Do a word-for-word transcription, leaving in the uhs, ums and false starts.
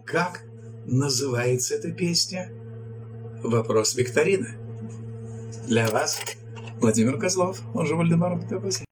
Как называется эта песня? Вопрос викторины. Для вас Владимир Козлов, он же Вальдемар Матеоси.